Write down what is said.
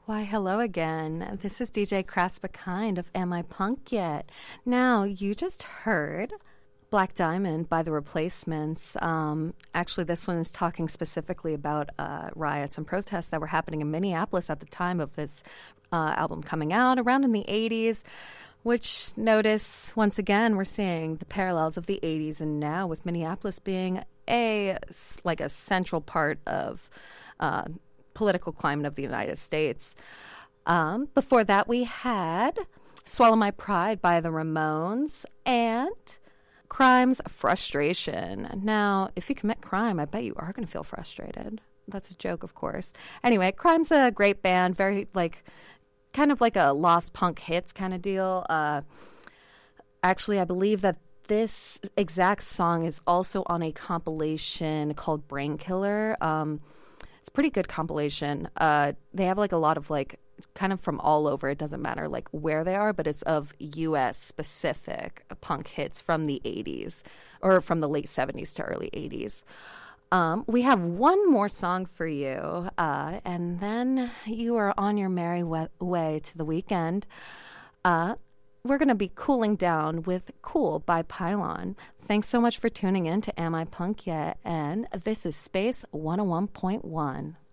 Why, hello again. This is DJ Craspakind of Am I Punk Yet? Now, you just heard Black Diamond by The Replacements. Actually, this one is talking specifically about riots and protests that were happening in Minneapolis at the time of this album coming out, around in the 80s, which, notice, once again, we're seeing the parallels of the 80s and now, with Minneapolis being a central part of political climate of the United States. Before that, we had Swallow My Pride by the Ramones and Crime's Frustration. Now, if you commit crime, I bet you are going to feel frustrated. That's a joke, of course. Anyway, Crime's a great band, very kind of like a Lost Punk Hits kind of deal. Actually, I believe that this exact song is also on a compilation called Brain Killer. It's a pretty good compilation. They have a lot of kind of from all over. It doesn't matter where they are, but it's of U.S. specific punk hits from the 80s or from the late 70s to early 80s. We have one more song for you, and then you are on your merry way to the weekend. We're going to be cooling down with Cool by Pylon. Thanks so much for tuning in to Am I Punk Yet? And this is Space 101.1.